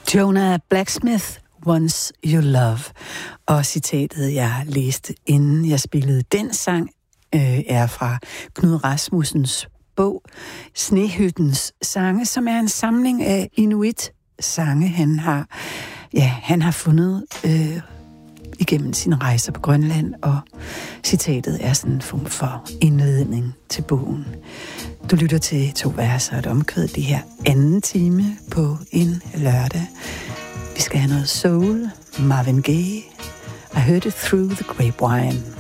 Jonah Blacksmith, Once You Love. Og citatet, jeg læste, inden jeg spillede den sang, er fra Knud Rasmussens bog Snehyttens sange, som er en samling af inuit-sange, han har fundet igennem sine rejser på Grønland, og citatet er sådan en form for indledning til bogen. Du lytter til 2 vers og et omkvæd det her anden time på en lørdag. Vi skal have noget soul, Marvin Gaye. I heard it through the grapevine.